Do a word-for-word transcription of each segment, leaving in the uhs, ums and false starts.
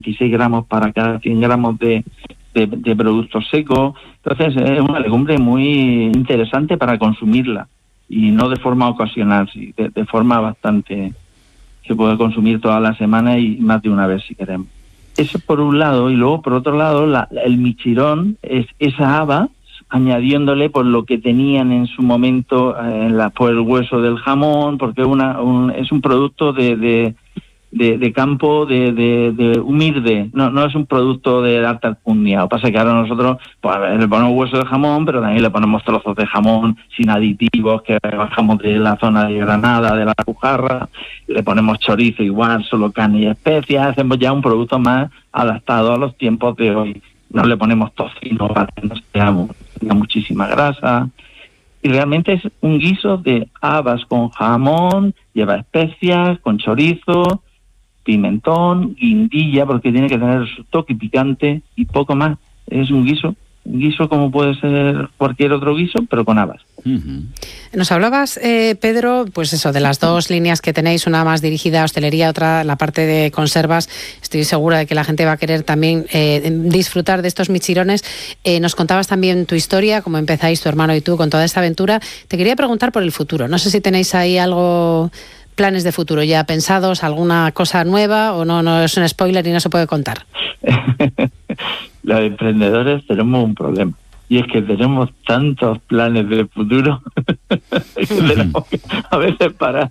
veintiséis gramos para cada cien gramos de, de, de productos secos. Entonces es una legumbre muy interesante para consumirla, y no de forma ocasional, sí, de, de forma bastante... se puede consumir toda la semana y más de una vez si queremos. Eso por un lado, y luego por otro lado la, el michirón es esa haba, añadiéndole por lo que tenían en su momento eh, en la, por el hueso del jamón, porque una, un, es un producto de, de, de, de campo de, de, de humilde, no, no es un producto de alta alcurnia. Lo que pasa es que ahora nosotros pues, le ponemos hueso de jamón, pero también le ponemos trozos de jamón sin aditivos que bajamos de la zona de Granada, de la Alpujarra, le ponemos chorizo igual, solo carne y especias, hacemos ya un producto más adaptado a los tiempos de hoy. No le ponemos tocino para que no sea, tenga muchísima grasa. Y realmente es un guiso de habas con jamón, lleva especias, con chorizo, pimentón, guindilla, porque tiene que tener su toque picante y poco más. Es un guiso, un guiso como puede ser cualquier otro guiso, pero con habas. Uh-huh. Nos hablabas, eh, Pedro, pues eso, de las dos líneas que tenéis, una más dirigida a hostelería, otra la parte de conservas. Estoy segura de que la gente va a querer también eh, disfrutar de estos michirones. Eh, nos contabas también tu historia, cómo empezáis tu hermano y tú con toda esta aventura. Te quería preguntar por el futuro. No sé si tenéis ahí algo, planes de futuro ya pensados, alguna cosa nueva, o no, no es un spoiler y no se puede contar. Los emprendedores tenemos un problema. Y es que tenemos tantos planes de futuro que tenemos que a veces parar.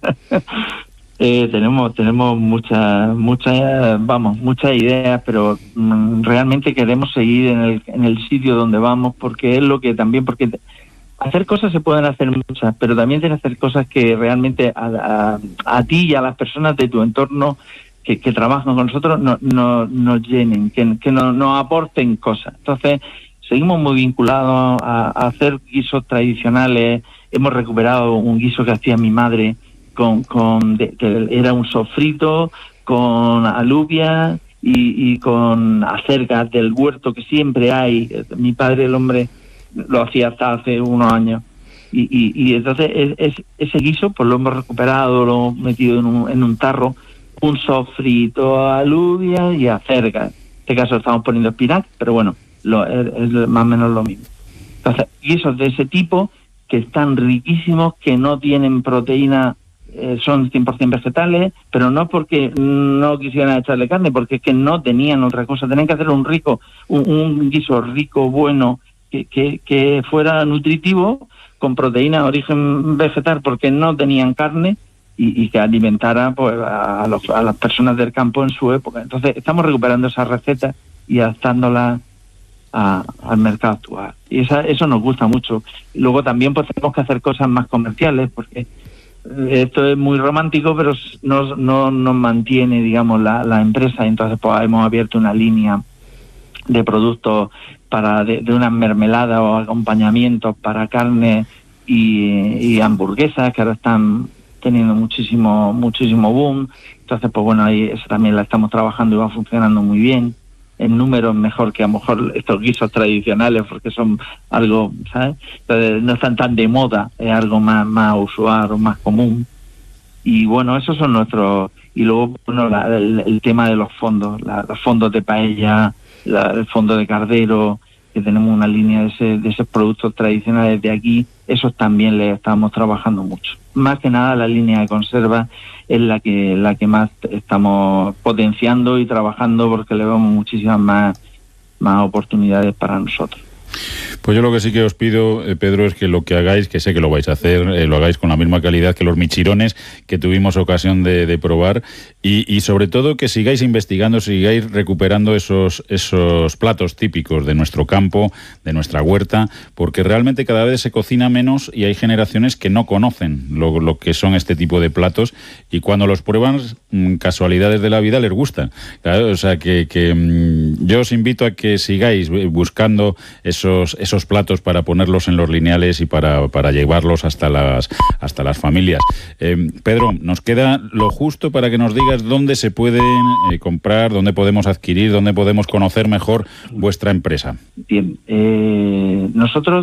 Eh, tenemos tenemos muchas muchas vamos muchas ideas, pero mm, realmente queremos seguir en el en el sitio donde vamos, porque es lo que también porque te, hacer cosas se pueden hacer muchas, pero también tienes que hacer cosas que realmente a, a, a ti y a las personas de tu entorno que, que trabajan con nosotros no, no, nos llenen, que, que nos, nos aporten cosas. Entonces seguimos muy vinculados a, a hacer guisos tradicionales. Hemos recuperado un guiso que hacía mi madre, con, con de, que era un sofrito con alubia y, y con acergas del huerto que siempre hay. Mi padre, el hombre, lo hacía hasta hace unos años. Y, y, y entonces es, es, ese guiso pues lo hemos recuperado, lo hemos metido en un, en un tarro, un sofrito, alubia y acergas. En este caso estamos poniendo espinac, pero bueno, Lo, es, es más o menos lo mismo. Entonces, guisos de ese tipo que están riquísimos, que no tienen proteína, eh, son cien por ciento vegetales, pero no porque no quisieran echarle carne, porque es que no tenían otra cosa. Tenían que hacer un rico, un, un guiso rico, bueno, que, que, que fuera nutritivo, con proteína de origen vegetal, porque no tenían carne, y, y que alimentara pues a, los, a las personas del campo en su época. Entonces, estamos recuperando esas recetas y adaptándolas A, al mercado actual, y esa, eso nos gusta mucho. Y luego también pues tenemos que hacer cosas más comerciales, porque esto es muy romántico, pero no, no nos mantiene, digamos, la, la empresa. Entonces pues hemos abierto una línea de productos para de, de unas mermeladas o acompañamientos para carne y, y hamburguesas, que ahora están teniendo muchísimo muchísimo boom. Entonces pues bueno, ahí eso también la estamos trabajando y va funcionando muy bien. En números mejor que a lo mejor estos guisos tradicionales, porque son algo, ¿sabes? Entonces, no están tan de moda, es algo más más usual o más común. Y bueno, esos son nuestros... Y luego, bueno, la, el, el tema de los fondos, la, los fondos de paella, la, el fondo de cardero, que tenemos una línea de, ese, de esos productos tradicionales de aquí, esos también le estamos trabajando mucho. Más que nada la línea de conserva es la que la que más estamos potenciando y trabajando, porque le vemos muchísimas más, más oportunidades para nosotros. Pues yo lo que sí que os pido, eh, Pedro, es que lo que hagáis, que sé que lo vais a hacer, eh, lo hagáis con la misma calidad que los michirones que tuvimos ocasión de, de probar, y, y sobre todo que sigáis investigando, sigáis recuperando esos, esos platos típicos de nuestro campo, de nuestra huerta, porque realmente cada vez se cocina menos y hay generaciones que no conocen lo, lo que son este tipo de platos, y cuando los prueban, casualidades de la vida, les gusta. Claro, o sea que, que yo os invito a que sigáis buscando esos, esos platos para ponerlos en los lineales y para, para llevarlos hasta las, hasta las familias. Eh, Pedro, nos queda lo justo para que nos digas dónde se pueden eh, comprar, dónde podemos adquirir, dónde podemos conocer mejor vuestra empresa. Bien, eh, nosotros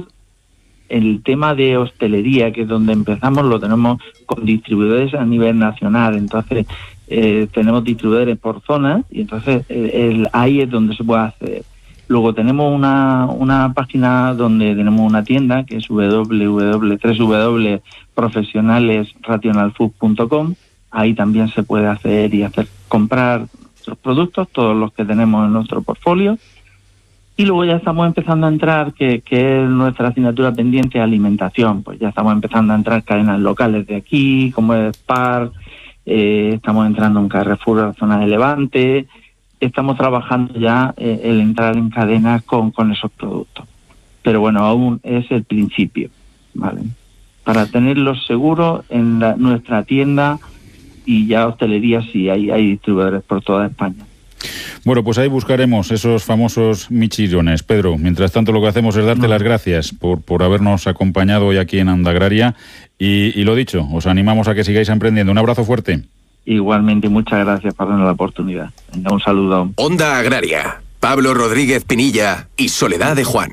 el tema de hostelería, que es donde empezamos, lo tenemos con distribuidores a nivel nacional. Entonces eh, tenemos distribuidores por zonas y entonces el, el, ahí es donde se puede acceder. Luego tenemos una, una página donde tenemos una tienda que es w w w punto profesionales rational food punto com. Ahí también se puede hacer y hacer comprar nuestros productos, todos los que tenemos en nuestro portfolio. Y luego ya estamos empezando a entrar, que, que es nuestra asignatura pendiente, alimentación. Pues ya estamos empezando a entrar cadenas locales de aquí, como es Spar, eh, estamos entrando en Carrefour, la zona de Levante. Estamos trabajando ya eh, el entrar en cadenas con, con esos productos. Pero bueno, aún es el principio, ¿vale? Para tenerlos seguros en la, nuestra tienda y ya hostelería, sí, hay, hay distribuidores por toda España. Bueno, pues ahí buscaremos esos famosos michirones. Pedro, mientras tanto lo que hacemos es darte no. las gracias por, por habernos acompañado hoy aquí en Onda Agraria y, y lo dicho, os animamos a que sigáis emprendiendo. Un abrazo fuerte. Igualmente, muchas gracias por darnos la oportunidad. Venga, un saludo. Onda Agraria, Pablo Rodríguez Pinilla y Soledad de Juan.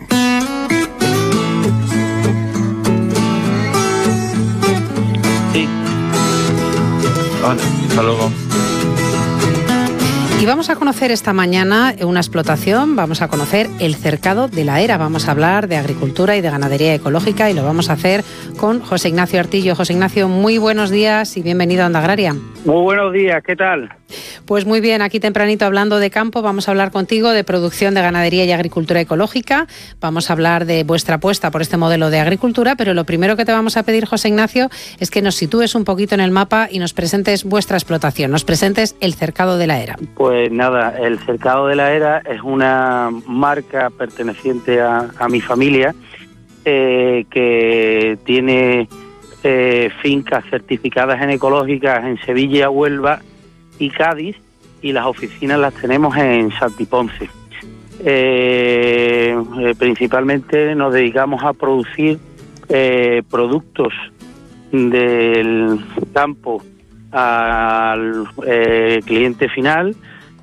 Sí. Vale, hasta luego. Y vamos a conocer esta mañana una explotación, vamos a conocer el cercado de la Era, vamos a hablar de agricultura y de ganadería ecológica y lo vamos a hacer con José Ignacio Artillo. José Ignacio, muy buenos días y bienvenido a Onda Agraria. Muy buenos días, ¿qué tal? Pues muy bien, aquí tempranito hablando de campo, vamos a hablar contigo de producción de ganadería y agricultura ecológica, vamos a hablar de vuestra apuesta por este modelo de agricultura, pero lo primero que te vamos a pedir, José Ignacio, es que nos sitúes un poquito en el mapa y nos presentes vuestra explotación, nos presentes el cercado de la Era. Pues nada, el cercado de la Era es una marca perteneciente a, a mi familia eh, que tiene eh, fincas certificadas en ecológicas en Sevilla, Huelva y Cádiz, y las oficinas las tenemos en Santiponce. Eh, eh, principalmente nos dedicamos a producir eh, productos del campo al eh, cliente final.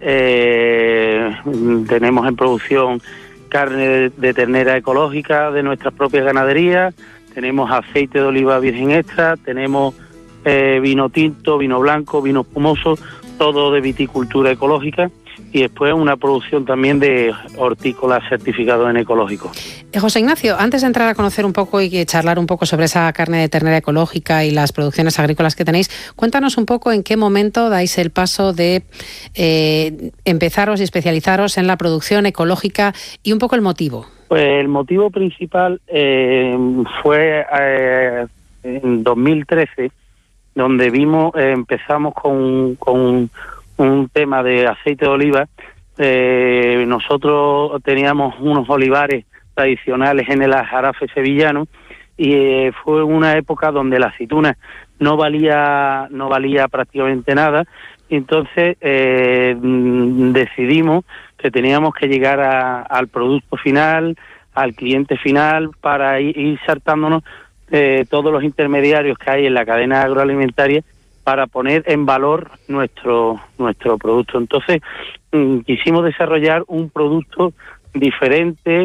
Eh, tenemos en producción carne de, de ternera ecológica de nuestras propias ganaderías, tenemos aceite de oliva virgen extra, tenemos eh, vino tinto, vino blanco, vino espumoso, todo de viticultura ecológica, y después una producción también de hortícolas certificados en ecológico. Eh, José Ignacio, antes de entrar a conocer un poco y charlar un poco sobre esa carne de ternera ecológica y las producciones agrícolas que tenéis, cuéntanos un poco en qué momento dais el paso de eh, empezaros y especializaros en la producción ecológica y un poco el motivo. Pues el motivo principal eh, fue eh, en dos mil trece, donde vimos, eh, empezamos con, con un tema de aceite de oliva. Eh, nosotros teníamos unos olivares tradicionales en el Aljarafe sevillano y eh, fue una época donde la aceituna no valía no valía prácticamente nada. Entonces eh, decidimos que teníamos que llegar a, al producto final, al cliente final, para ir, ir saltándonos eh, todos los intermediarios que hay en la cadena agroalimentaria para poner en valor nuestro nuestro producto. Entonces mmm, quisimos desarrollar un producto diferente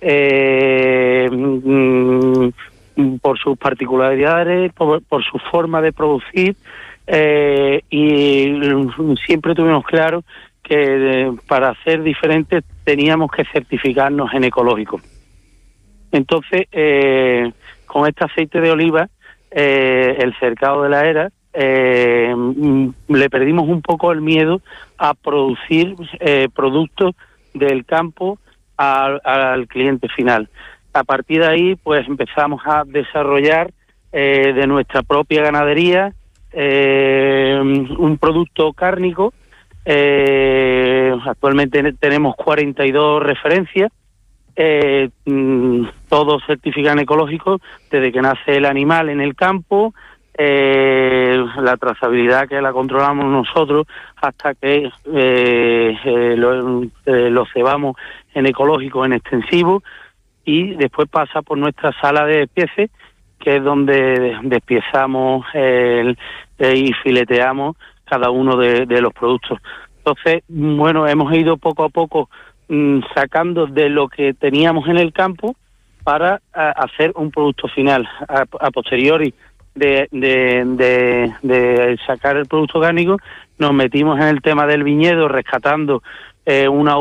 eh, mmm, por sus particularidades, por, por su forma de producir, eh, y siempre tuvimos claro que eh, para ser diferentes teníamos que certificarnos en ecológico. Entonces, eh, con este aceite de oliva, eh, el cercado de la Era, eh, le perdimos un poco el miedo a producir eh, productos del campo al, al cliente final. A partir de ahí, pues empezamos a desarrollar eh, de nuestra propia ganadería eh, un producto cárnico. Eh, actualmente tenemos cuarenta y dos referencias, eh, todos certifican ecológicos desde que nace el animal en el campo, eh, la trazabilidad que la controlamos nosotros hasta que eh, eh, lo, eh, lo cebamos en ecológico, en extensivo, y después pasa por nuestra sala de despieces, que es donde despiezamos el, eh, y fileteamos cada uno de, de los productos. Entonces, bueno, hemos ido poco a poco mmm, sacando de lo que teníamos en el campo para a, hacer un producto final. A, a posteriori de, de, de, de sacar el producto orgánico, nos metimos en el tema del viñedo, rescatando eh, una